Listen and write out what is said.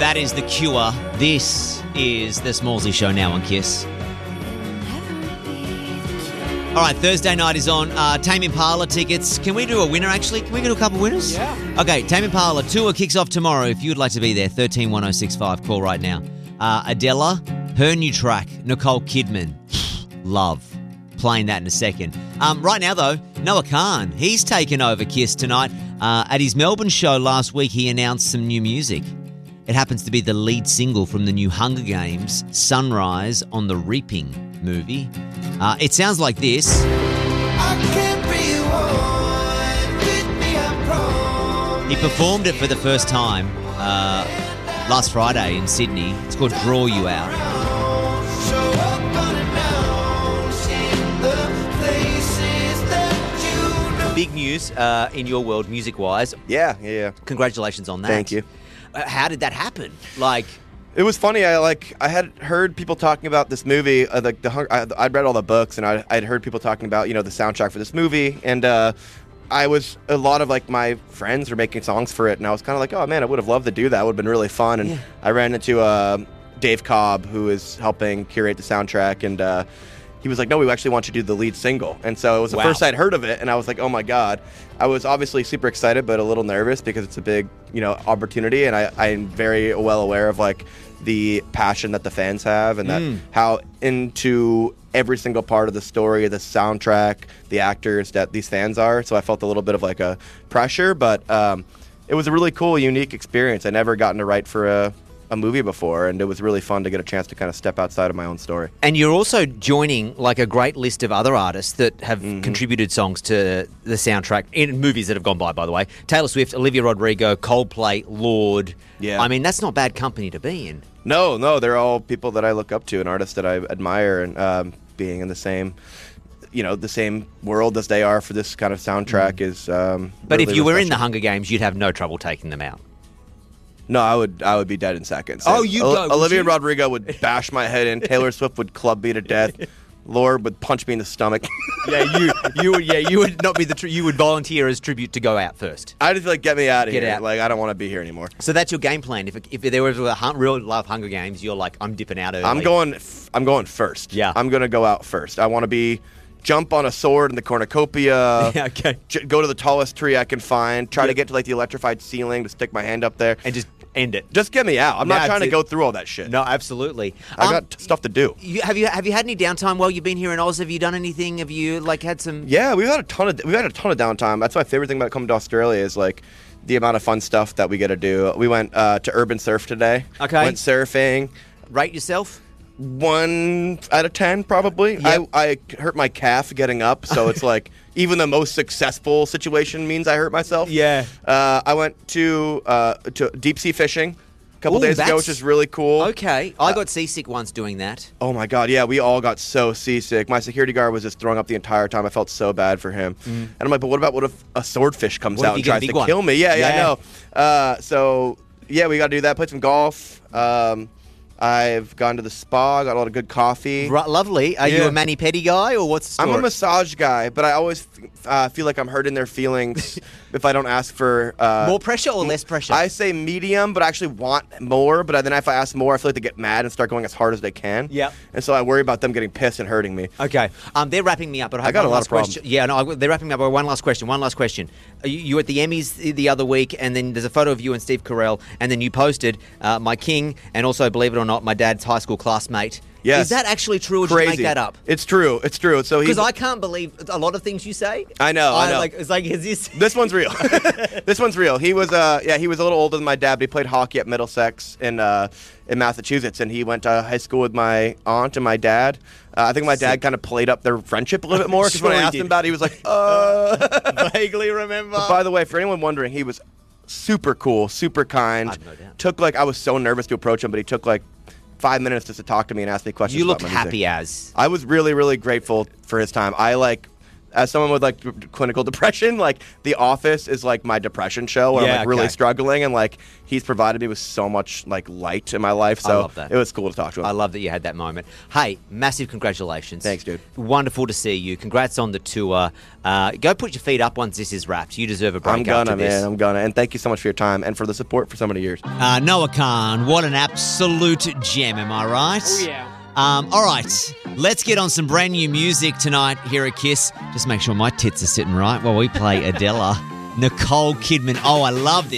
That is The Cure. This is The Smallsy Show now on KISS. All right, Thursday night is on. Tame Impala tickets. Can we do a winner, actually? Can we do a couple winners? Yeah. Okay, Tame Impala tour kicks off tomorrow. If you'd like to be there, 131065. Call right now. Adela, her new track, Nicole Kidman. Love. Playing that in a second. Right now, though, Noah Khan. He's taken over KISS tonight. At his Melbourne show last week, he announced some new music. It happens to be the lead single from the new Hunger Games, Sunrise on the Reaping movie. It sounds like this. He performed it for the first time last Friday in Sydney. It's called Draw You Out. Big news in your world, music-wise. Yeah. Congratulations on that. Thank you. How did that happen? It was funny. I had heard people talking about this movie. I'd read all the books, and I'd heard people talking about the soundtrack for this movie. And a lot of my friends were making songs for it, and I was kind of like, oh man, I would have loved to do that. It would have been really fun. And I ran into Dave Cobb, who is helping curate the soundtrack, and he was like, no, we actually want you to do the lead single. And so it was the first I'd heard of it, and I was like, oh my God. I was obviously super excited, but a little nervous because it's a big, opportunity, and I'm very well aware of the passion that the fans have, and that how into every single part of the story, the soundtrack, the actors that these fans are. So I felt a little bit of a pressure, but it was a really cool, unique experience. I never gotten to write for a movie before, and it was really fun to get a chance to kind of step outside of my own story. And you're also joining a great list of other artists that have contributed songs to the soundtrack in movies that have gone by the way. Taylor Swift, Olivia Rodrigo, Coldplay, Lord. Yeah. I mean, that's not bad company to be in. No, they're all people that I look up to and artists that I admire, and being in the same the same world as they are for this kind of soundtrack is But really if you were in refreshing. the Hunger Games, you'd have no trouble taking them out. No, I would be dead in seconds. Oh, you'd go, would Olivia you? Rodrigo would bash my head in. Taylor Swift would club me to death. Lord would punch me in the stomach. You would not be you would volunteer as tribute to go out first. I just get me out of Get here. out. I don't want to be here anymore. So that's your game plan. If there was a real live Hunger Games, you're like, I'm dipping out early. I'm going first. Yeah. I'm going to go out first. I want to jump on a sword in the cornucopia. Yeah, okay. Go to the tallest tree I can find. Try to get to the electrified ceiling to stick my hand up there. And just end it. Just get me out. I'm not trying to go through all that shit. No, absolutely. I got stuff to do. Have you had any downtime while you've been here in Oz? Have you done anything? Have you had some? Yeah, we've had a ton of downtime. That's my favorite thing about coming to Australia is the amount of fun stuff that we get to do. We went to Urban Surf today. Okay. Went surfing. Rate yourself. 1 out of 10 probably. Yep. I hurt my calf getting up, so it's even the most successful situation means I hurt myself. Yeah. I went to deep sea fishing a couple days ago, which is really cool. Okay. I got seasick once doing that. Oh my God, yeah, we all got so seasick. My security guard was just throwing up the entire time. I felt so bad for him. And I'm like, but what if a swordfish comes What if out you and get a tries big to one? kill me? Yeah, Yeah. I know. So yeah, we got to do that. Played some golf. I've gone to the spa, got a lot of good coffee. Right, lovely. Are you a mani-pedi guy, or what's the story? I'm a massage guy, but I always feel like I'm hurting their feelings if I don't ask for... more pressure or less pressure? I say medium, but I actually want more. But then if I ask more, I feel like they get mad and start going as hard as they can. Yep. And so I worry about them getting pissed and hurting me. Okay. They're wrapping me up, but I got one a lot last of problems. question. Yeah, no, they're wrapping me up. But one last question. You were at the Emmys the other week, and then there's a photo of you and Steve Carell, and then you posted my king, and also, believe it or not, my dad's high school classmate. Yes. Is that actually true, or did Crazy. you make that up? It's true. So Because I can't believe a lot of things you say. I know. Is this... This one's real. This one's real. He was he was a little older than my dad, but he played hockey at Middlesex in Massachusetts, and he went to high school with my aunt and my dad. I think my dad kind of played up their friendship a little bit more, because when I asked him about it, he was like, Vaguely remember. But by the way, for anyone wondering, he was super cool, super kind. I have no doubt. I was so nervous to approach him, but he took 5 minutes just to talk to me and ask me questions. You about looked my music. happy as. I was really, really grateful for his time. as someone with like clinical depression, like The Office is like my depression show where I'm like really struggling, and like he's provided me with so much like light in my life. So I love that. It was cool to talk to him. I love that you had that moment. Hey, massive congratulations. Thanks, dude. Wonderful to see you. Congrats on the tour. Go put your feet up once this is wrapped. You deserve a break. I'm gonna, after this. man. I'm gonna. And thank you so much for your time and for the support for so many years. Noah Khan, what an absolute gem, am I right? Oh, yeah. All right, let's get on some brand new music tonight here at Kiss. Just make sure my tits are sitting right while we play Adela. Nicole Kidman. Oh, I love this.